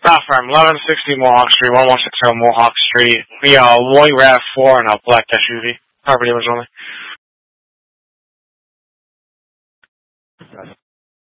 Stop firm, 1160 Mohawk Street, 1160 Mohawk Street. We white RAV4 and a black SUV. Property was only.